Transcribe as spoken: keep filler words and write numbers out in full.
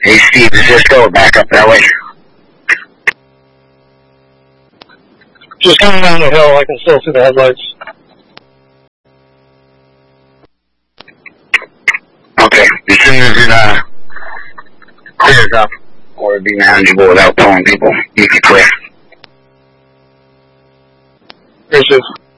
Hey Steve, is this go back up that way? Just coming down the hill, I can still see the headlights. Okay, as soon as it uh, clears up, or it'd be manageable without pulling people, you can clear. Here's just